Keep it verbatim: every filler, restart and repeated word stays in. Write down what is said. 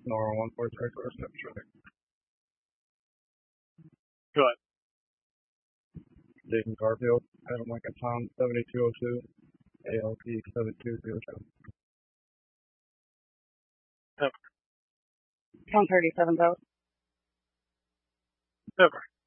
Nora one four three four step track. Go ahead. Jason Garfield, Adam Lincoln Tom seventy two oh two, A L P seven two zero two. Over. Count thirty-seven votes. Over.